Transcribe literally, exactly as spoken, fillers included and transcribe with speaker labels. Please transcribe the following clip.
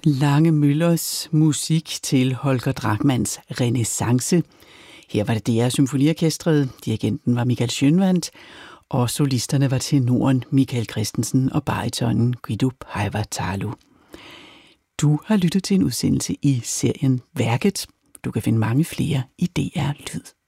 Speaker 1: Lange Møllers musik til Holger Drachmanns Renæssance. Her var det D R Symfoniorkestret, dirigenten var Michael Schønwandt, og solisterne var tenoren Michael Christensen og baritonen Guido Paevatalu. Du har lyttet til en udsendelse i serien Værket. Du kan finde mange flere i D R Lyd.